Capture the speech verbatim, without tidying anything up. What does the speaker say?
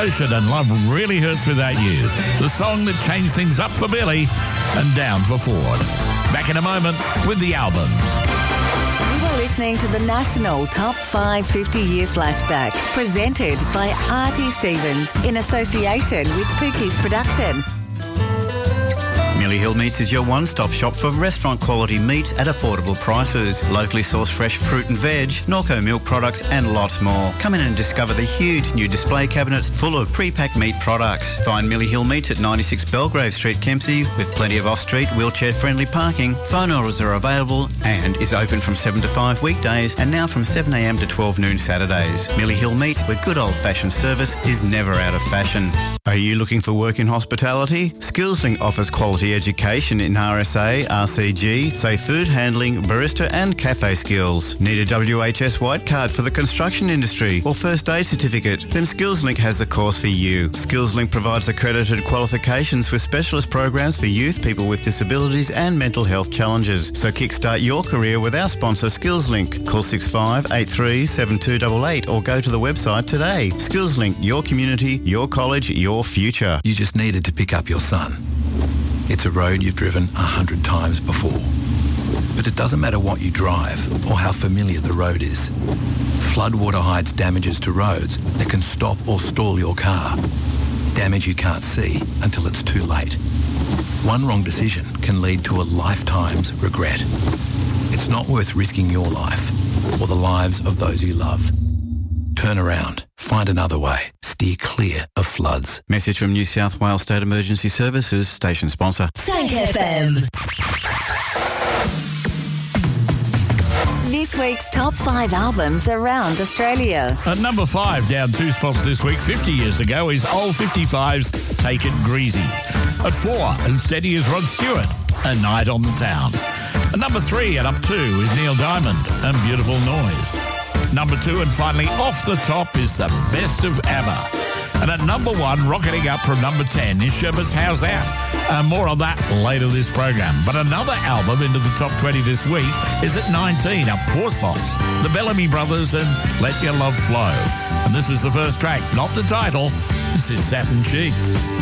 Ocean and Love Really Hurts Without You, the song that changed things up for Billy and down for Ford. Back in a moment with the albums. You are listening to the National Top five fifty-Year Flashback, presented by Artie Stevens in association with Pookie's Production. Millie Hill Meats is your one-stop shop for restaurant-quality meats at affordable prices. Locally sourced fresh fruit and veg, Norco milk products and lots more. Come in and discover the huge new display cabinets full of pre-packed meat products. Find Millie Hill Meats at ninety-six Belgrave Street, Kempsey, with plenty of off-street, wheelchair-friendly parking. Phone orders are available and is open from seven to five weekdays and now from seven a m to twelve noon Saturdays. Millie Hill Meats, where good old-fashioned service is never out of fashion. Are you looking for work in hospitality? SkillsLink offers quality education in R S A, R C G, safe food handling, barista and cafe skills. Need a W H S white card for the construction industry or first aid certificate? Then SkillsLink has the course for you. SkillsLink provides accredited qualifications with specialist programs for youth, people with disabilities and mental health challenges. So kickstart your career with our sponsor SkillsLink. Call six five eight three seven two eight eight or go to the website today. SkillsLink, your community, your college, your future. You just needed to pick up your son. It's a road you've driven a hundred times before. But it doesn't matter what you drive or how familiar the road is. Floodwater hides damages to roads that can stop or stall your car. Damage you can't see until it's too late. One wrong decision can lead to a lifetime's regret. It's not worth risking your life or the lives of those you love. Turn around. Find another way. Steer clear of floods. Message from New South Wales State Emergency Services, station sponsor. Thank F M. This week's top five albums around Australia. At number five, down two spots this week, fifty years ago, is Old fifty-five's Take It Greasy. At four, and steady is Rod Stewart, A Night on the Town. At number three, and up two, is Neil Diamond, and Beautiful Noise. Number two, and finally off the top, is The Best of ABBA. And at number one, rocketing up from number ten, is Sherba's How's That? Uh, more on that later this program. But another album into the top twenty this week is at nineteen, up four spots. The Bellamy Brothers and Let Your Love Flow. And this is the first track, not the title. This is Satin Sheets.